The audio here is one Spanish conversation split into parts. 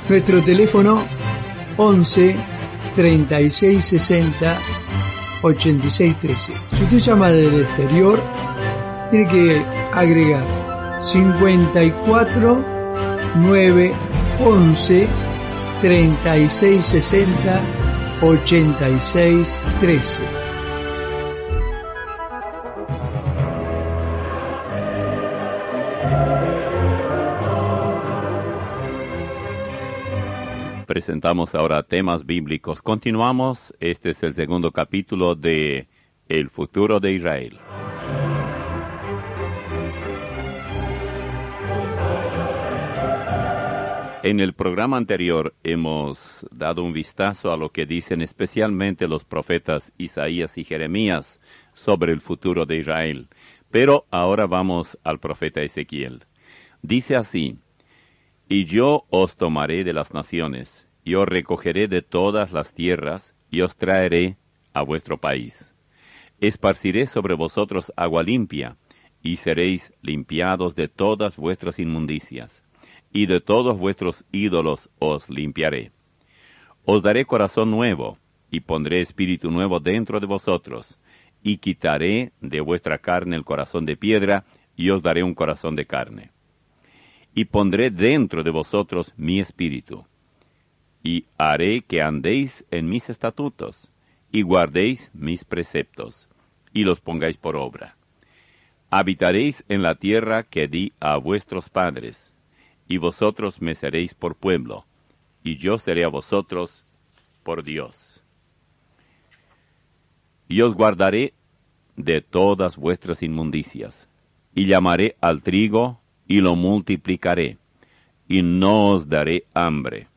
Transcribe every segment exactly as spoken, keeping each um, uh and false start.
Nuestro teléfono once treinta y seis sesenta ochenta y seis trece. Si usted llama del exterior, tiene que agregar cincuenta y cuatro nueve once treinta y seis sesenta ochenta y seis trece. Presentamos ahora temas bíblicos. Continuamos. Este es el segundo capítulo de El futuro de Israel. En el programa anterior hemos dado un vistazo a lo que dicen especialmente los profetas Isaías y Jeremías sobre el futuro de Israel. Pero ahora vamos al profeta Ezequiel. Dice así: Y yo os tomaré de las naciones, y os recogeré de todas las tierras, y os traeré a vuestro país. Esparciré sobre vosotros agua limpia, y seréis limpiados de todas vuestras inmundicias, y de todos vuestros ídolos os limpiaré. Os daré corazón nuevo, y pondré espíritu nuevo dentro de vosotros, y quitaré de vuestra carne el corazón de piedra, y os daré un corazón de carne. Y pondré dentro de vosotros mi espíritu, y haré que andéis en mis estatutos, y guardéis mis preceptos, y los pongáis por obra. Habitaréis en la tierra que di a vuestros padres, y vosotros me seréis por pueblo, y yo seré a vosotros por Dios. Y os guardaré de todas vuestras inmundicias, y llamaré al trigo, y lo multiplicaré, y no os daré hambre.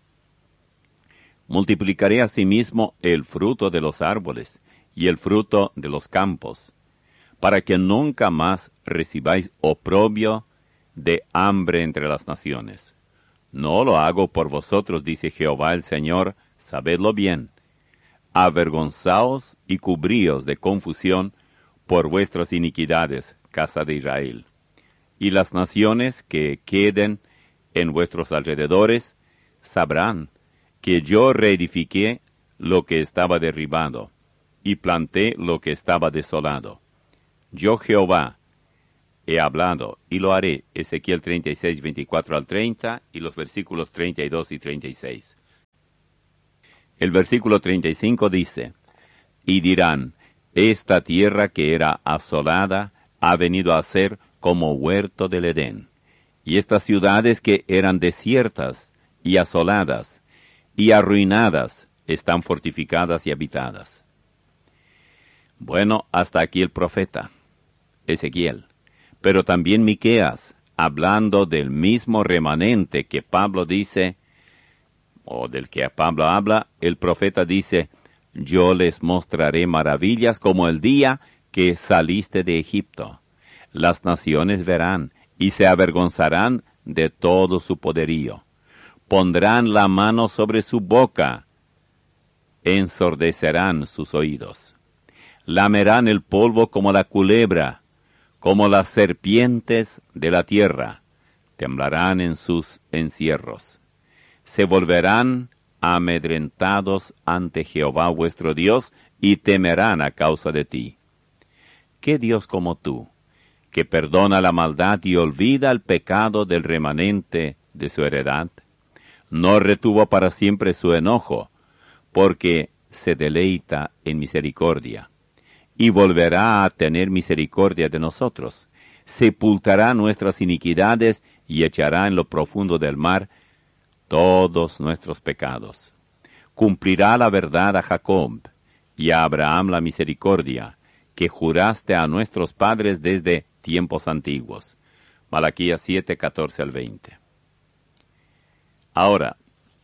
Multiplicaré asimismo el fruto de los árboles, y el fruto de los campos, para que nunca más recibáis oprobio de hambre entre las naciones. No lo hago por vosotros, dice Jehová el Señor, sabedlo bien. Avergonzaos y cubríos de confusión por vuestras iniquidades, casa de Israel. Y las naciones que queden en vuestros alrededores sabrán que yo reedifiqué lo que estaba derribado, y planté lo que estaba desolado. Yo Jehová he hablado, y lo haré. Ezequiel treinta y seis, veinticuatro al treinta, y los versículos treinta y dos y treinta y seis. El versículo treinta y cinco dice: Y dirán, esta tierra que era asolada ha venido a ser como huerto del Edén, y estas ciudades que eran desiertas y asoladas y arruinadas están fortificadas y habitadas. Bueno, hasta aquí el profeta Ezequiel, pero también Miqueas, hablando del mismo remanente que Pablo dice, o del que Pablo habla, el profeta dice: yo les mostraré maravillas como el día que saliste de Egipto. Las naciones verán y se avergonzarán de todo su poderío. Pondrán la mano sobre su boca, ensordecerán sus oídos. Lamerán el polvo como la culebra, como las serpientes de la tierra, temblarán en sus encierros. Se volverán amedrentados ante Jehová vuestro Dios, y temerán a causa de ti. ¿Qué Dios como tú, que perdona la maldad y olvida el pecado del remanente de su heredad? No retuvo para siempre su enojo, porque se deleita en misericordia, y volverá a tener misericordia de nosotros. Sepultará nuestras iniquidades y echará en lo profundo del mar todos nuestros pecados. Cumplirá la verdad a Jacob, y a Abraham la misericordia, que juraste a nuestros padres desde tiempos antiguos. Malaquías siete, catorce al veinte. Ahora,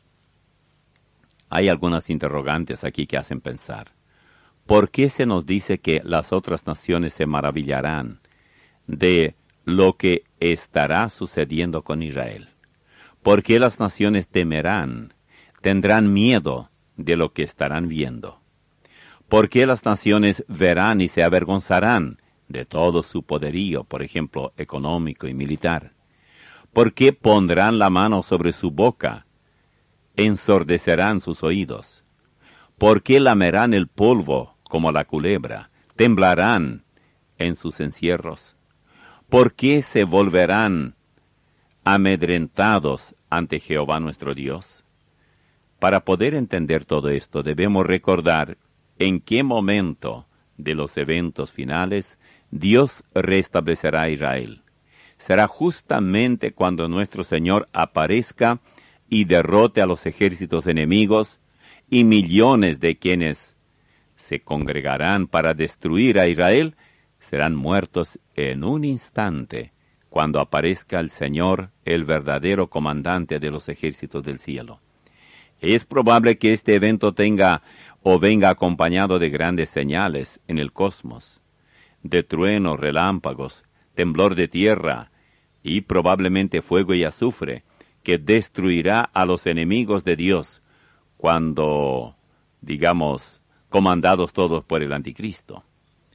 hay algunas interrogantes aquí que hacen pensar. ¿Por qué se nos dice que las otras naciones se maravillarán de lo que estará sucediendo con Israel? ¿Por qué las naciones temerán, tendrán miedo de lo que estarán viendo? ¿Por qué las naciones verán y se avergonzarán de todo su poderío, por ejemplo, económico y militar? ¿Por qué pondrán la mano sobre su boca, ensordecerán sus oídos? ¿Por qué lamerán el polvo como la culebra? ¿Temblarán en sus encierros? ¿Por qué se volverán amedrentados ante Jehová nuestro Dios? Para poder entender todo esto, debemos recordar en qué momento de los eventos finales Dios restablecerá a Israel. Será justamente cuando nuestro Señor aparezca y derrote a los ejércitos enemigos, y millones de quienes se congregarán para destruir a Israel serán muertos en un instante, cuando aparezca el Señor, el verdadero comandante de los ejércitos del cielo. Es probable que este evento tenga o venga acompañado de grandes señales en el cosmos, de truenos, relámpagos, temblor de tierra y probablemente fuego y azufre, que destruirá a los enemigos de Dios cuando, digamos, comandados todos por el anticristo.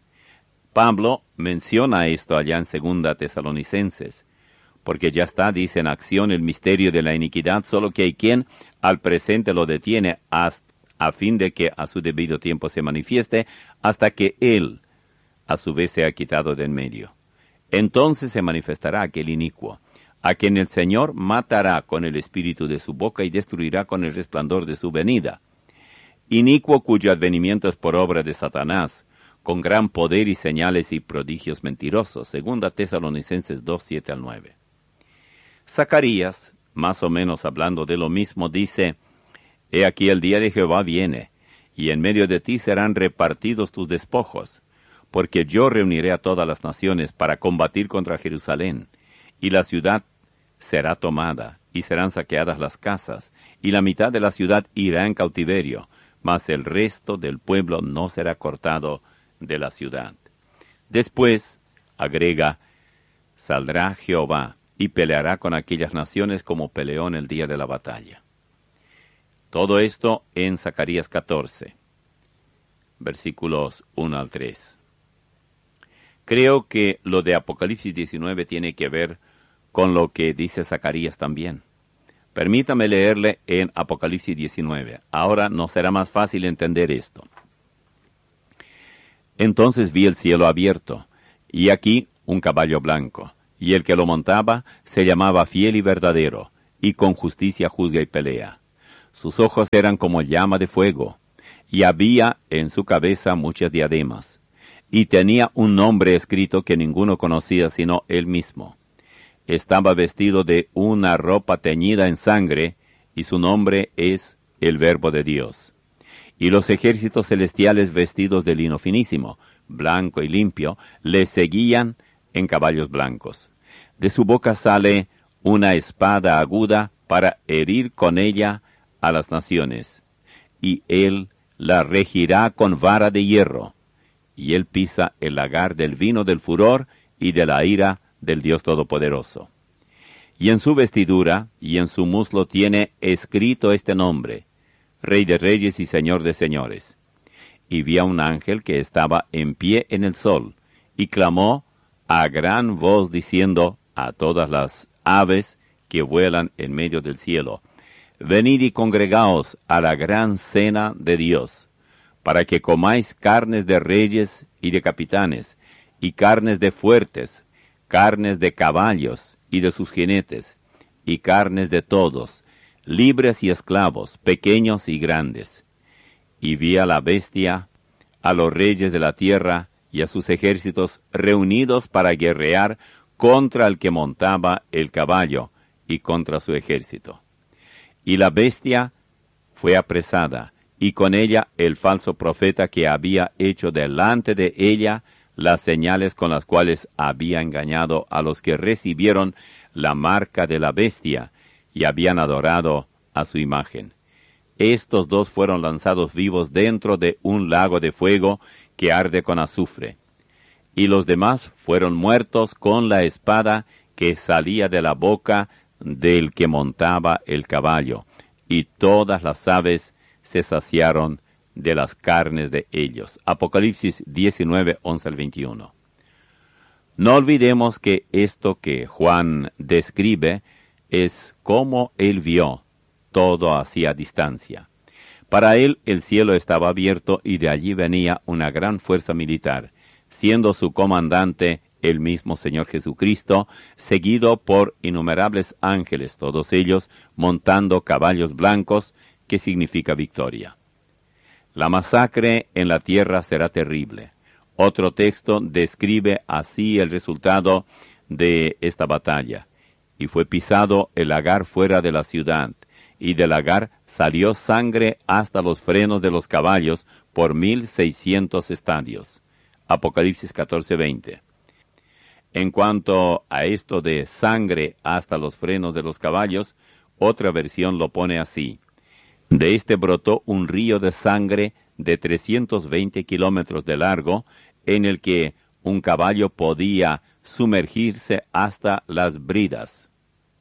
Pablo menciona esto allá en Segunda Tesalonicenses, porque ya está, dice, en acción el misterio de la iniquidad, solo que hay quien al presente lo detiene hasta, a fin de que a su debido tiempo se manifieste, hasta que él, a su vez, sea quitado de en medio. Entonces se manifestará aquel inicuo, a quien el Señor matará con el espíritu de su boca y destruirá con el resplandor de su venida. Inicuo cuyo advenimiento es por obra de Satanás, con gran poder y señales y prodigios mentirosos. Segunda Tesalonicenses dos, siete al nueve. Zacarías, más o menos hablando de lo mismo, dice: He aquí el día de Jehová viene, y en medio de ti serán repartidos tus despojos, porque yo reuniré a todas las naciones para combatir contra Jerusalén, y la ciudad será tomada, y serán saqueadas las casas, y la mitad de la ciudad irá en cautiverio, mas el resto del pueblo no será cortado de la ciudad. Después, agrega, saldrá Jehová, y peleará con aquellas naciones como peleó en el día de la batalla. Todo esto en Zacarías catorce, versículos uno al tres. Creo que lo de Apocalipsis diecinueve tiene que ver con lo que dice Zacarías también. Permítame leerle en Apocalipsis diecinueve. Ahora nos será más fácil entender esto. Entonces vi el cielo abierto, y aquí un caballo blanco, y el que lo montaba se llamaba Fiel y Verdadero, y con justicia juzga y pelea. Sus ojos eran como llama de fuego, y había en su cabeza muchas diademas, y tenía un nombre escrito que ninguno conocía sino él mismo. Estaba vestido de una ropa teñida en sangre, y su nombre es el Verbo de Dios. Y los ejércitos celestiales vestidos de lino finísimo, blanco y limpio, le seguían en caballos blancos. De su boca sale una espada aguda para herir con ella a las naciones, y él la regirá con vara de hierro, y él pisa el lagar del vino del furor y de la ira del Dios Todopoderoso. Y en su vestidura y en su muslo tiene escrito este nombre: Rey de Reyes y Señor de Señores. Y vi a un ángel que estaba en pie en el sol, y clamó a gran voz diciendo a todas las aves que vuelan en medio del cielo: Venid y congregaos a la gran cena de Dios, para que comáis carnes de reyes y de capitanes, y carnes de fuertes, carnes de caballos y de sus jinetes, y carnes de todos, libres y esclavos, pequeños y grandes. Y vi a la bestia, a los reyes de la tierra y a sus ejércitos reunidos para guerrear contra el que montaba el caballo y contra su ejército. Y la bestia fue apresada, y con ella el falso profeta que había hecho delante de ella las señales con las cuales había engañado a los que recibieron la marca de la bestia y habían adorado a su imagen. Estos dos fueron lanzados vivos dentro de un lago de fuego que arde con azufre. Y los demás fueron muertos con la espada que salía de la boca del que montaba el caballo, y todas las aves se saciaron de las carnes de ellos. Apocalipsis diecinueve, once al veintiuno. No olvidemos que esto que Juan describe es cómo él vio todo hacía distancia. Para él el cielo estaba abierto y de allí venía una gran fuerza militar, siendo su comandante el mismo Señor Jesucristo, seguido por innumerables ángeles, todos ellos montando caballos blancos, que significa victoria. La masacre en la tierra será terrible. Otro texto describe así el resultado de esta batalla. Y fue pisado el lagar fuera de la ciudad, y del lagar salió sangre hasta los frenos de los caballos por mil seiscientos estadios. Apocalipsis catorce veinte. En cuanto a esto de sangre hasta los frenos de los caballos, otra versión lo pone así: de este brotó un río de sangre de trescientos veinte kilómetros de largo, en el que un caballo podía sumergirse hasta las bridas.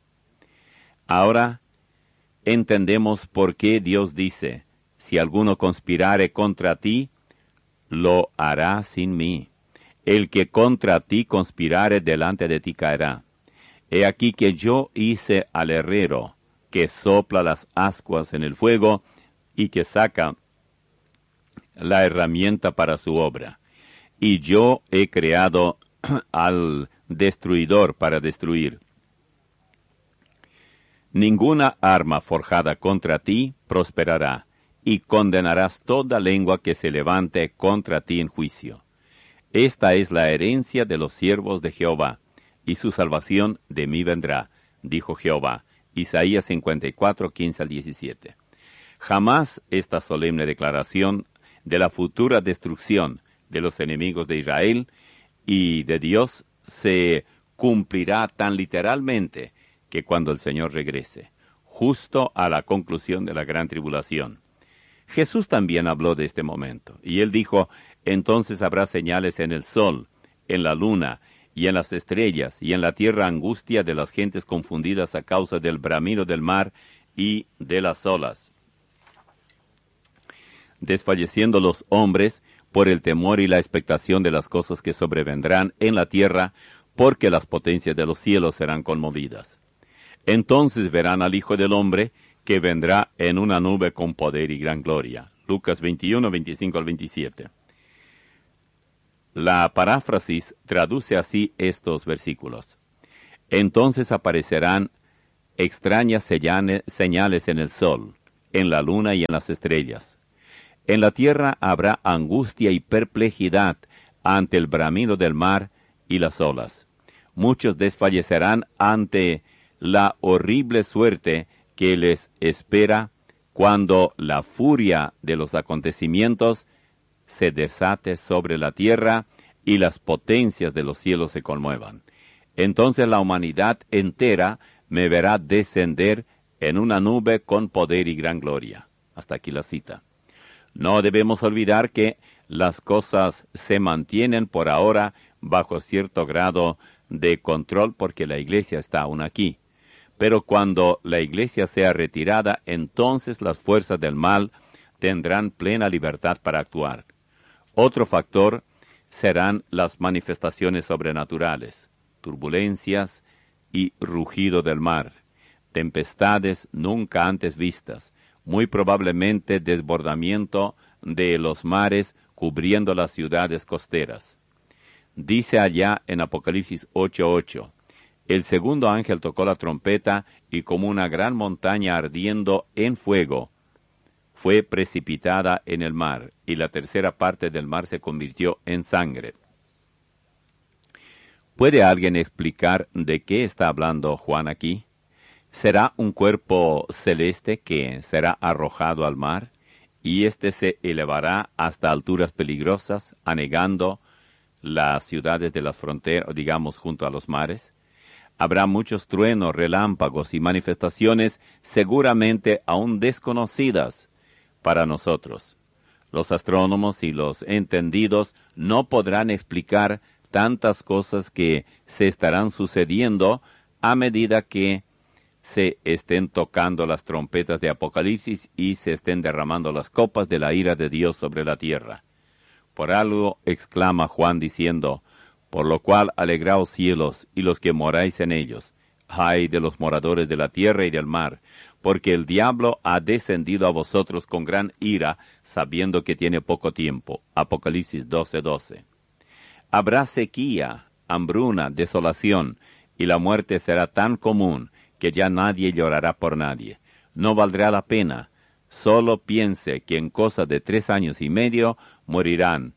Ahora entendemos por qué Dios dice: si alguno conspirare contra ti, lo hará sin mí. El que contra ti conspirare delante de ti caerá. He aquí que yo hice al herrero, que sopla las ascuas en el fuego, y que saca la herramienta para su obra. Y yo he creado al destruidor para destruir. Ninguna arma forjada contra ti prosperará, y condenarás toda lengua que se levante contra ti en juicio. Esta es la herencia de los siervos de Jehová, y su salvación de mí vendrá, dijo Jehová. Isaías cincuenta y cuatro, quince al diecisiete. Jamás esta solemne declaración de la futura destrucción de los enemigos de Israel y de Dios se cumplirá tan literalmente que cuando el Señor regrese, justo a la conclusión de la gran tribulación. Jesús también habló de este momento, y él dijo: entonces habrá señales en el sol, en la luna, y en las estrellas, y en la tierra angustia de las gentes confundidas a causa del bramido del mar y de las olas, desfalleciendo los hombres por el temor y la expectación de las cosas que sobrevendrán en la tierra, porque las potencias de los cielos serán conmovidas. Entonces verán al Hijo del Hombre, que vendrá en una nube con poder y gran gloria. Lucas veintiuno, veinticinco al veintisiete. La paráfrasis traduce así estos versículos: entonces aparecerán extrañas señales en el sol, en la luna y en las estrellas. En la tierra habrá angustia y perplejidad ante el bramido del mar y las olas. Muchos desfallecerán ante la horrible suerte que les espera cuando la furia de los acontecimientos se desate sobre la tierra y las potencias de los cielos se conmuevan. Entonces la humanidad entera me verá descender en una nube con poder y gran gloria. Hasta aquí la cita. No debemos olvidar que las cosas se mantienen por ahora bajo cierto grado de control porque la iglesia está aún aquí. Pero cuando la iglesia sea retirada, entonces las fuerzas del mal tendrán plena libertad para actuar. Otro factor serán las manifestaciones sobrenaturales, turbulencias y rugido del mar, tempestades nunca antes vistas, muy probablemente desbordamiento de los mares cubriendo las ciudades costeras. Dice allá en Apocalipsis ocho ocho, el segundo ángel tocó la trompeta y como una gran montaña ardiendo en fuego, fue precipitada en el mar, y la tercera parte del mar se convirtió en sangre. ¿Puede alguien explicar de qué está hablando Juan aquí? ¿Será un cuerpo celeste que será arrojado al mar, y éste se elevará hasta alturas peligrosas, anegando las ciudades de la frontera, digamos, junto a los mares? Habrá muchos truenos, relámpagos y manifestaciones seguramente aún desconocidas para nosotros. Los astrónomos y los entendidos no podrán explicar tantas cosas que se estarán sucediendo a medida que se estén tocando las trompetas de Apocalipsis y se estén derramando las copas de la ira de Dios sobre la tierra. Por algo exclama Juan diciendo: por lo cual alegraos cielos y los que moráis en ellos, Ay de los moradores de la tierra y del mar, porque el diablo ha descendido a vosotros con gran ira, sabiendo que tiene poco tiempo. Apocalipsis doce doce. Habrá sequía, hambruna, desolación, y la muerte será tan común que ya nadie llorará por nadie. No valdrá la pena. Solo piense que en cosa de tres años y medio morirán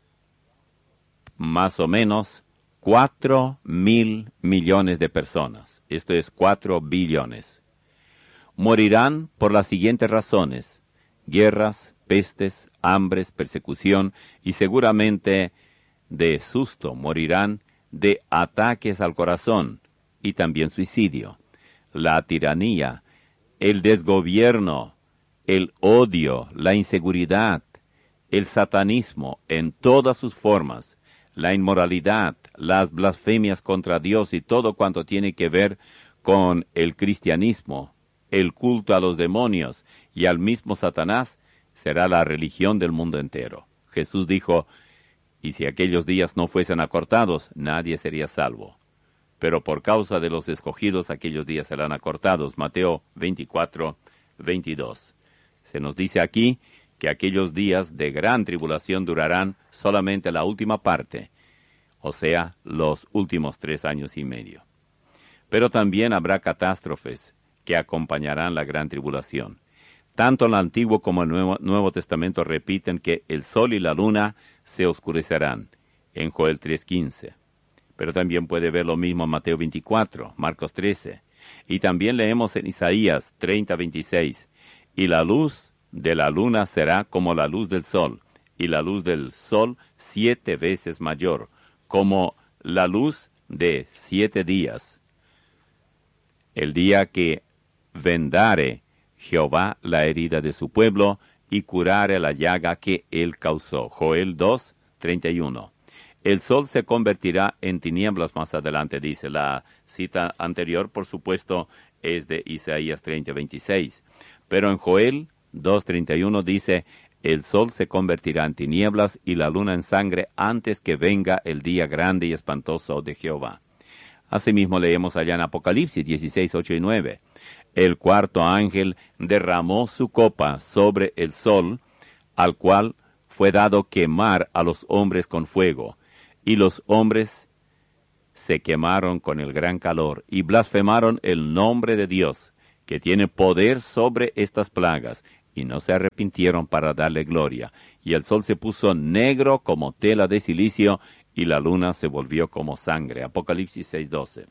más o menos cuatro mil millones de personas. Esto es cuatro billones. Morirán por las siguientes razones: guerras, pestes, hambres, persecución, y seguramente de susto morirán de ataques al corazón y también suicidio. La tiranía, el desgobierno, el odio, la inseguridad, el satanismo en todas sus formas, la inmoralidad, las blasfemias contra Dios y todo cuanto tiene que ver con el cristianismo, el culto a los demonios y al mismo Satanás, será la religión del mundo entero. Jesús dijo: y si aquellos días no fuesen acortados, nadie sería salvo. Pero por causa de los escogidos, aquellos días serán acortados. Mateo veinticuatro veintidós. Se nos dice aquí que aquellos días de gran tribulación durarán solamente la última parte, o sea, los últimos tres años y medio. Pero también habrá catástrofes que acompañarán la gran tribulación. Tanto el Antiguo como el Nuevo, Nuevo Testamento repiten que el sol y la luna se oscurecerán, en Joel tres quince. Pero también puede ver lo mismo en Mateo veinticuatro, Marcos trece. Y también leemos en Isaías treinta veintiséis, y la luz de la luna será como la luz del sol, y la luz del sol siete veces mayor, como la luz de siete días. El día que vendare Jehová la herida de su pueblo, y curare la llaga que él causó. Joel dos treinta y uno. El sol se convertirá en tinieblas más adelante, dice. La cita anterior, por supuesto, es de Isaías treinta veintiséis. Pero en Joel dos treinta y uno dice: el sol se convertirá en tinieblas y la luna en sangre antes que venga el día grande y espantoso de Jehová. Asimismo leemos allá en Apocalipsis dieciséis, ocho y nueve. El cuarto ángel derramó su copa sobre el sol, al cual fue dado quemar a los hombres con fuego, y los hombres se quemaron con el gran calor, y blasfemaron el nombre de Dios, que tiene poder sobre estas plagas, y no se arrepintieron para darle gloria. Y el sol se puso negro como tela de silicio, y la luna se volvió como sangre. Apocalipsis seis doce.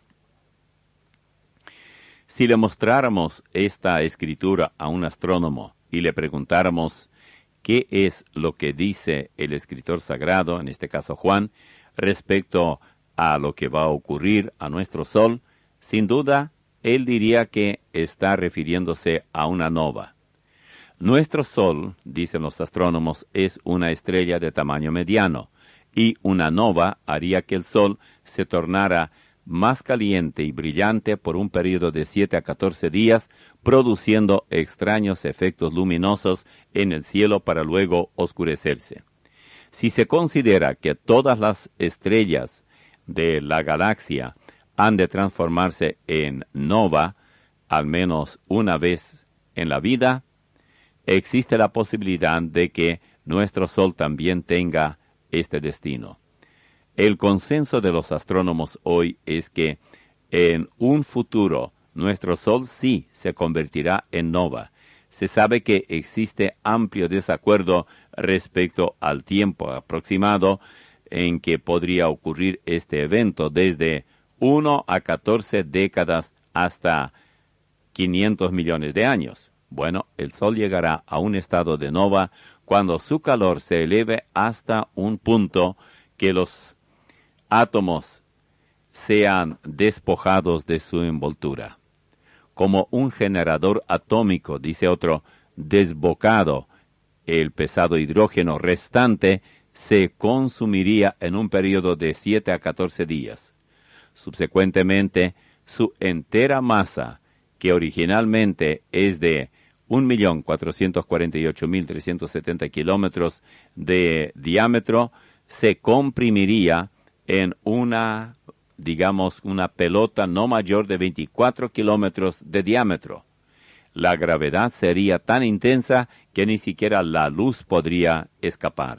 Si le mostráramos esta escritura a un astrónomo y le preguntáramos qué es lo que dice el escritor sagrado, en este caso Juan, respecto a lo que va a ocurrir a nuestro sol, sin duda, él diría que está refiriéndose a una nova. Nuestro sol, dicen los astrónomos, es una estrella de tamaño mediano, y una nova haría que el sol se tornara más caliente y brillante por un período de siete a catorce días, produciendo extraños efectos luminosos en el cielo para luego oscurecerse. Si se considera que todas las estrellas de la galaxia han de transformarse en nova al menos una vez en la vida, existe la posibilidad de que nuestro Sol también tenga este destino. El consenso de los astrónomos hoy es que en un futuro nuestro Sol sí se convertirá en nova. Se sabe que existe amplio desacuerdo respecto al tiempo aproximado en que podría ocurrir este evento, desde uno a catorce décadas hasta quinientos millones de años. Bueno, el Sol llegará a un estado de nova cuando su calor se eleve hasta un punto que los átomos sean despojados de su envoltura. Como un generador atómico, dice otro, desbocado, el pesado hidrógeno restante se consumiría en un periodo de siete a catorce días. Subsecuentemente, su entera masa, que originalmente es de un millón cuatrocientos cuarenta y ocho mil trescientos setenta kilómetros de diámetro, se comprimiría en una digamos, una pelota no mayor de veinticuatro kilómetros de diámetro. La gravedad sería tan intensa que ni siquiera la luz podría escapar.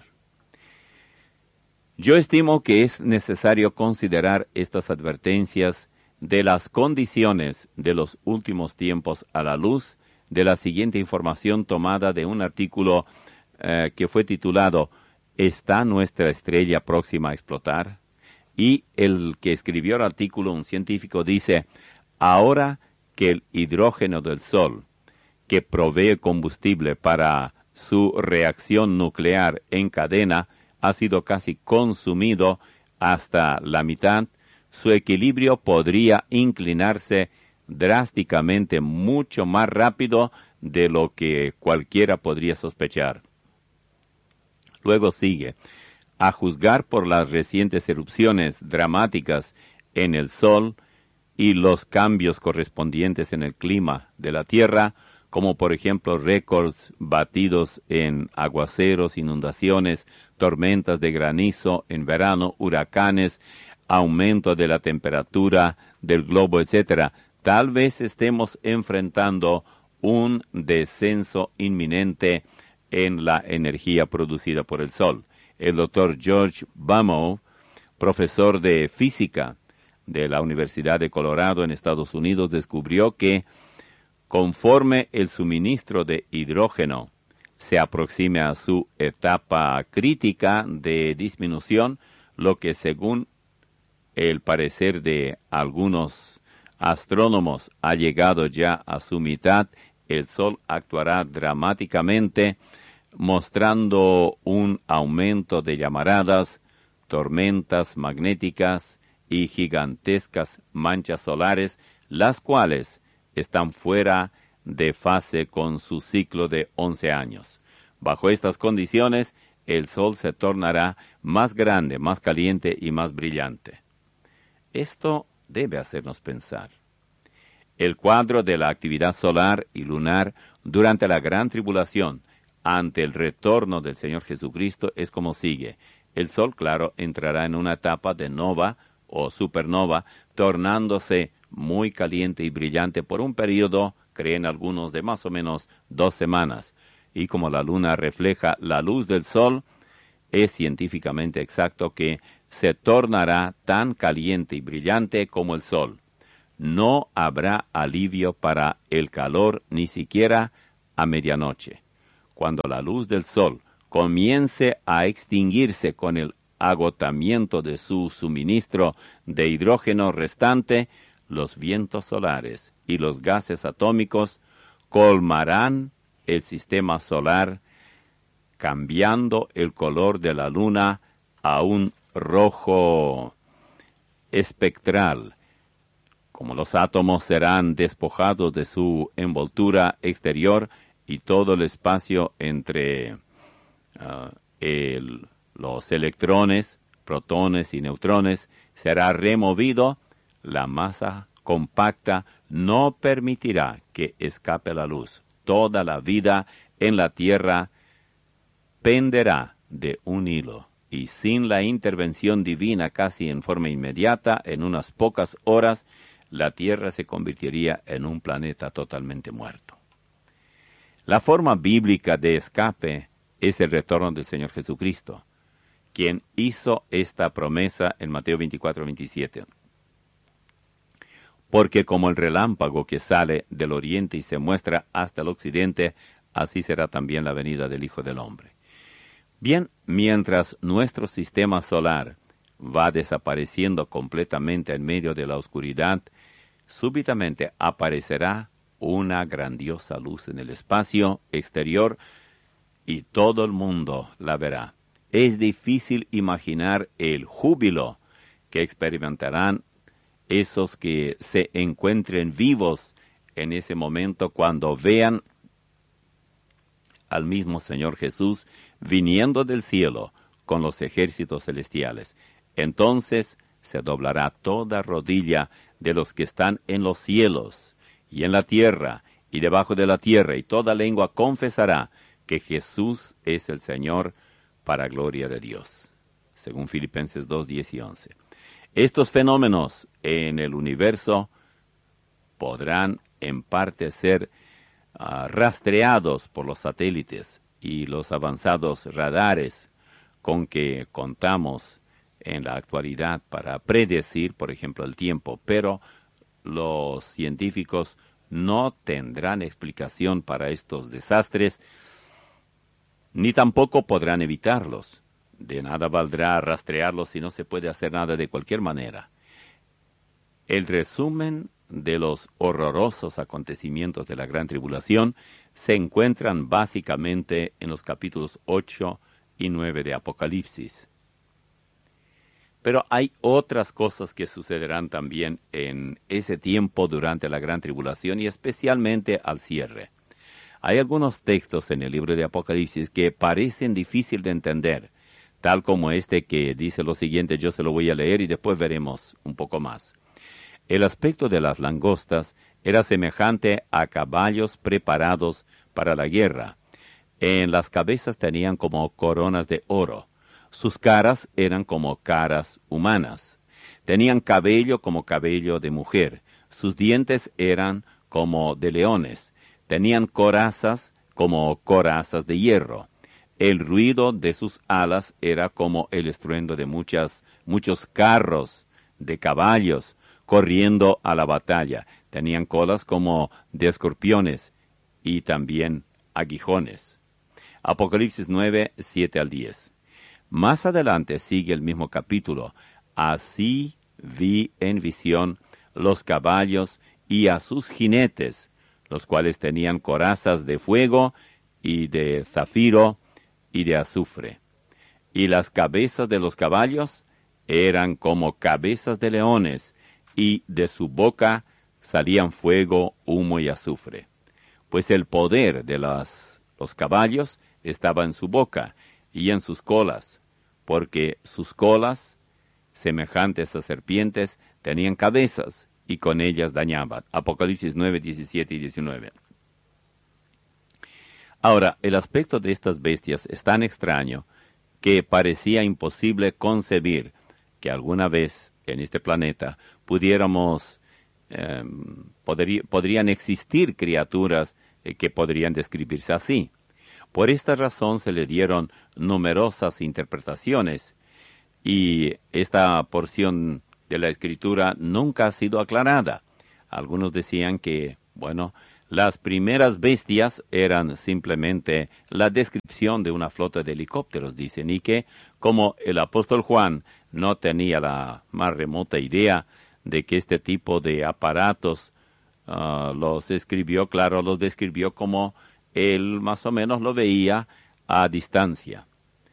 Yo estimo que es necesario considerar estas advertencias de las condiciones de los últimos tiempos a la luz de la siguiente información tomada de un artículo eh, que fue titulado ¿Está nuestra estrella próxima a explotar? Y el que escribió el artículo, un científico, dice, ahora que el hidrógeno del Sol, que provee combustible para su reacción nuclear en cadena, ha sido casi consumido hasta la mitad, su equilibrio podría inclinarse drásticamente mucho más rápido de lo que cualquiera podría sospechar. Luego sigue, a juzgar por las recientes erupciones dramáticas en el Sol y los cambios correspondientes en el clima de la Tierra, como por ejemplo récords batidos en aguaceros, inundaciones, tormentas de granizo en verano, huracanes, aumento de la temperatura del globo, etcétera. Tal vez estemos enfrentando un descenso inminente en la energía producida por el Sol. El doctor George Baumol, profesor de física de la Universidad de Colorado en Estados Unidos, descubrió que conforme el suministro de hidrógeno se aproxime a su etapa crítica de disminución, lo que según el parecer de algunos astrónomos ha llegado ya a su mitad, el Sol actuará dramáticamente, mostrando un aumento de llamaradas, tormentas magnéticas y gigantescas manchas solares, las cuales están fuera de fase con su ciclo de once años. Bajo estas condiciones, el Sol se tornará más grande, más caliente y más brillante. Esto debe hacernos pensar. El cuadro de la actividad solar y lunar durante la gran tribulación ante el retorno del Señor Jesucristo es como sigue. El Sol, claro, entrará en una etapa de nova o supernova, tornándose muy caliente y brillante por un periodo, creen algunos, de más o menos dos semanas. Y como la luna refleja la luz del Sol, es científicamente exacto que se tornará tan caliente y brillante como el Sol. No habrá alivio para el calor ni siquiera a medianoche. Cuando la luz del Sol comience a extinguirse con el agotamiento de su suministro de hidrógeno restante, los vientos solares y los gases atómicos colmarán el sistema solar, cambiando el color de la luna a un rojo espectral. Como los átomos serán despojados de su envoltura exterior y todo el espacio entre uh, el, los electrones, protones y neutrones será removido, la masa compacta no permitirá que escape la luz. Toda la vida en la Tierra penderá de un hilo, y sin la intervención divina casi en forma inmediata, en unas pocas horas, la Tierra se convertiría en un planeta totalmente muerto. La forma bíblica de escape es el retorno del Señor Jesucristo, quien hizo esta promesa en Mateo veinticuatro veintisiete. Porque como el relámpago que sale del oriente y se muestra hasta el occidente, así será también la venida del Hijo del Hombre. Bien, mientras nuestro sistema solar va desapareciendo completamente en medio de la oscuridad, súbitamente aparecerá una grandiosa luz en el espacio exterior y todo el mundo la verá. Es difícil imaginar el júbilo que experimentarán esos que se encuentren vivos en ese momento cuando vean al mismo Señor Jesús viniendo del cielo con los ejércitos celestiales. Entonces se doblará toda rodilla de los que están en los cielos y en la tierra y debajo de la tierra, y toda lengua confesará que Jesús es el Señor, para gloria de Dios. Según Filipenses dos, diez y once. Estos fenómenos en el universo podrán en parte ser uh, rastreados por los satélites y los avanzados radares con que contamos en la actualidad para predecir, por ejemplo, el tiempo, pero los científicos no tendrán explicación para estos desastres, ni tampoco podrán evitarlos. De nada valdrá rastrearlos si no se puede hacer nada de cualquier manera. El resumen de los horrorosos acontecimientos de la Gran Tribulación se encuentran básicamente en los capítulos ocho y nueve de Apocalipsis. Pero hay otras cosas que sucederán también en ese tiempo durante la Gran Tribulación y especialmente al cierre. Hay algunos textos en el libro de Apocalipsis que parecen difíciles de entender, tal como este que dice lo siguiente, yo se lo voy a leer y después veremos un poco más. El aspecto de las langostas era semejante a caballos preparados para la guerra. En las cabezas tenían como coronas de oro. Sus caras eran como caras humanas. Tenían cabello como cabello de mujer. Sus dientes eran como de leones. Tenían corazas como corazas de hierro. El ruido de sus alas era como el estruendo de muchas, muchos carros de caballos corriendo a la batalla. Tenían colas como de escorpiones y también aguijones. Apocalipsis nueve, siete al diez. Más adelante sigue el mismo capítulo. Así vi en visión los caballos y a sus jinetes, los cuales tenían corazas de fuego y de zafiro y de azufre. Y las cabezas de los caballos eran como cabezas de leones, y de su boca salían fuego, humo y azufre. Pues el poder de las, los caballos estaba en su boca y en sus colas, porque sus colas, semejantes a serpientes, tenían cabezas, y con ellas dañaban. Apocalipsis nueve, diecisiete y diecinueve. Ahora, el aspecto de estas bestias es tan extraño que parecía imposible concebir que alguna vez en este planeta pudiéramos, eh, podría, podrían existir criaturas eh, que podrían describirse así. Por esta razón se le dieron numerosas interpretaciones y esta porción de la Escritura nunca ha sido aclarada. Algunos decían que, bueno, las primeras bestias eran simplemente la descripción de una flota de helicópteros, dicen, y que, como el apóstol Juan no tenía la más remota idea de que este tipo de aparatos uh, los escribió, claro, los describió como él más o menos lo veía a distancia.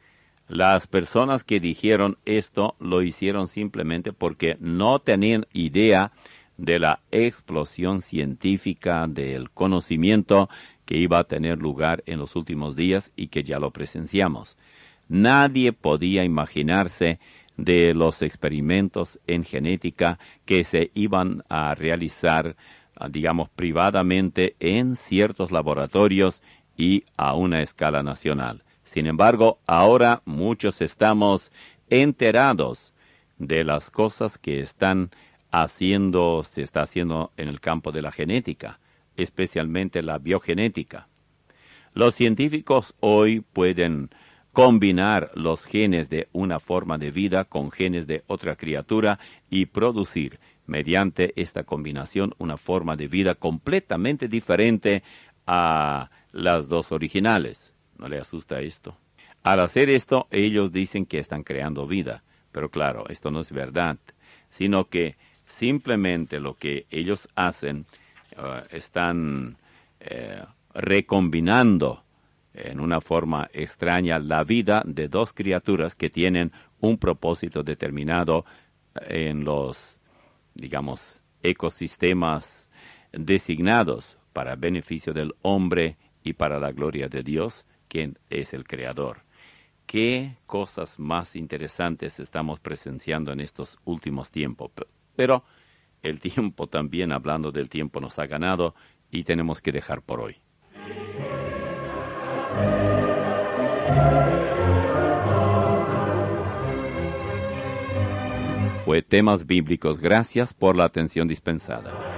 Las personas que dijeron esto lo hicieron simplemente porque no tenían idea de la explosión científica del conocimiento que iba a tener lugar en los últimos días y que ya lo presenciamos. Nadie podía imaginarse de los experimentos en genética que se iban a realizar, digamos, privadamente en ciertos laboratorios y a una escala nacional. Sin embargo, ahora muchos estamos enterados de las cosas que están haciendo, se está haciendo en el campo de la genética, especialmente la biogenética. Los científicos hoy pueden combinar los genes de una forma de vida con genes de otra criatura y producir, mediante esta combinación, una forma de vida completamente diferente a las dos originales. ¿No le asusta esto? Al hacer esto, ellos dicen que están creando vida, pero claro, esto no es verdad, sino que simplemente lo que ellos hacen, uh, están uh, recombinando en una forma extraña la vida de dos criaturas que tienen un propósito determinado en los, digamos, ecosistemas designados para beneficio del hombre y para la gloria de Dios, quien es el Creador. ¿Qué cosas más interesantes estamos presenciando en estos últimos tiempos? Pero el tiempo también, hablando del tiempo, nos ha ganado y tenemos que dejar por hoy. fue Temas Bíblicos. Gracias por la atención dispensada.